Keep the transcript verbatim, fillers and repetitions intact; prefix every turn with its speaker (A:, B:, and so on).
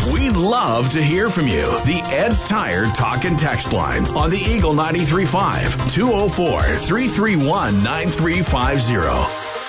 A: We'd love to hear from you. The Ed's Tire Talk and Text line on the Eagle ninety-three point five, two oh four, three three one, nine three five zero.